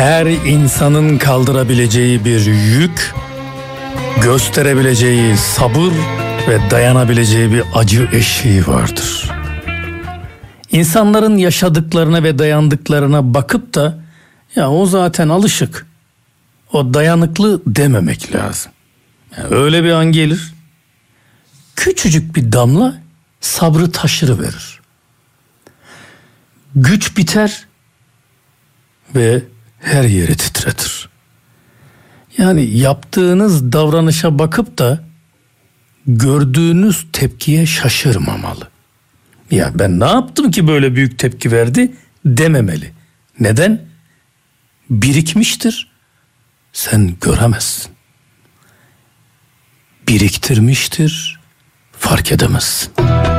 Her insanın kaldırabileceği bir yük, gösterebileceği sabır ve dayanabileceği bir acı eşiği vardır. İnsanların yaşadıklarına ve dayandıklarına bakıp da ya o zaten alışık, o dayanıklı dememek lazım. Yani öyle bir an gelir, küçücük bir damla sabrı taşırıverir. Güç biter ve her yeri titretir. Yani yaptığınız davranışa bakıp da gördüğünüz tepkiye şaşırmamalı. Ya ben ne yaptım ki böyle büyük tepki verdi dememeli. Neden? Birikmiştir. Sen göremezsin. Biriktirmiştir. Fark edemezsin.